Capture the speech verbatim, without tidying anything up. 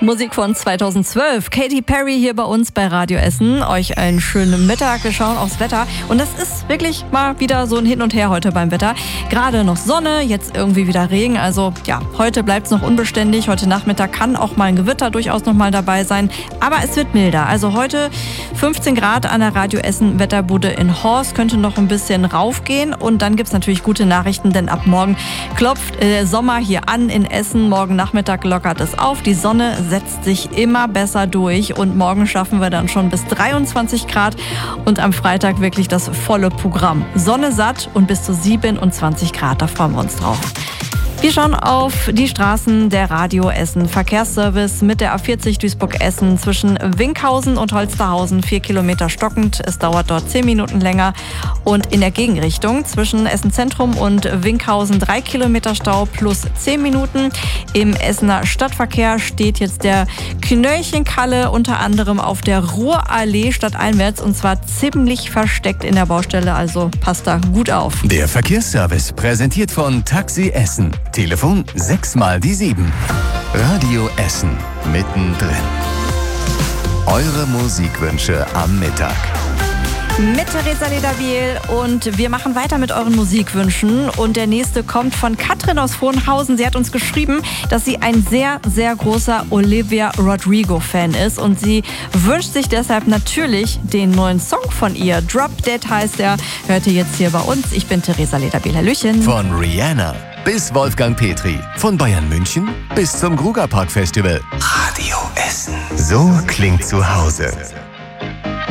Musik von zweitausendzwölf. Katy Perry hier bei uns bei Radio Essen. Euch einen schönen Mittag. Wir schauen aufs Wetter. Und das ist wirklich mal wieder so ein Hin und Her heute beim Wetter. Gerade noch Sonne, jetzt irgendwie wieder Regen. Also ja, heute bleibt es noch unbeständig. Heute Nachmittag kann auch mal ein Gewitter durchaus noch mal dabei sein. Aber es wird milder. Also heute fünfzehn Grad an der Radio Essen Wetterbude in Horst. Könnte noch ein bisschen raufgehen. Und dann gibt es natürlich gute Nachrichten, denn ab morgen klopft der Sommer hier an in Essen. Morgen Nachmittag lockert es auf. Die Sonne setzt sich immer besser durch und morgen schaffen wir dann schon bis dreiundzwanzig Grad und am Freitag wirklich das volle Programm. Sonne satt und bis zu siebenundzwanzig Grad, da freuen wir uns drauf. Wir schauen auf die Straßen der Radio Essen. Verkehrsservice mit der A vierzig Duisburg-Essen zwischen Winkhausen und Holsterhausen, vier Kilometer stockend. Es dauert dort zehn Minuten länger. Und in der Gegenrichtung zwischen Essen Zentrum und Winkhausen drei Kilometer Stau plus zehn Minuten. Im Essener Stadtverkehr steht jetzt der Knöllchenkalle unter anderem auf der Ruhrallee stadteinwärts und zwar ziemlich versteckt in der Baustelle. Also passt da gut auf. Der Verkehrsservice präsentiert von Taxi Essen. Telefon sechs mal die sieben. Radio Essen mittendrin. Eure Musikwünsche am Mittag. Mit Theresa Lederbiel und wir machen weiter mit euren Musikwünschen und der nächste kommt von Katrin aus Vohenhausen. Sie hat uns geschrieben, dass sie ein sehr, sehr großer Olivia Rodrigo-Fan ist und sie wünscht sich deshalb natürlich den neuen Song von ihr. Drop Dead heißt er. Hört ihr jetzt hier bei uns. Ich bin Theresa Lederbiel. Hallöchen. Von Rihanna bis Wolfgang Petri. Von Bayern München bis zum Grugerpark Festival. Radio Essen. So klingt zu Hause.